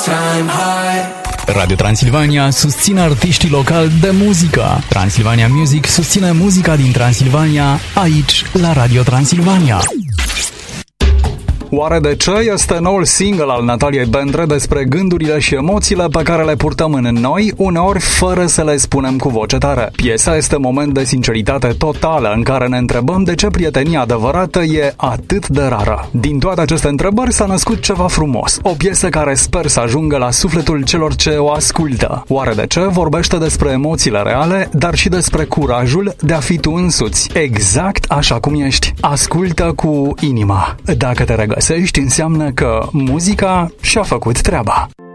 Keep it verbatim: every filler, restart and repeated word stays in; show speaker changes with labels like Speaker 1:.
Speaker 1: all-time high.
Speaker 2: Radio Transilvania susține artiștii locali de muzică. Transilvania Music susține muzica din Transilvania, aici, la Radio Transilvania. Oare de ce este noul single al Nataliei Bendre despre gândurile și emoțiile pe care le purtăm în noi, uneori fără să le spunem cu voce tare? Piesa este moment de sinceritate totală în care ne întrebăm de ce prietenia adevărată e atât de rară. Din toate aceste întrebări s-a născut ceva frumos, o piesă care sper să ajungă la sufletul celor ce o ascultă. Oare de ce? Vorbește despre emoțiile reale, dar și despre curajul de a fi tu însuți, exact așa cum ești. Ascultă cu inima. Dacă te regăsești, înseamnă că muzica și-a făcut treaba.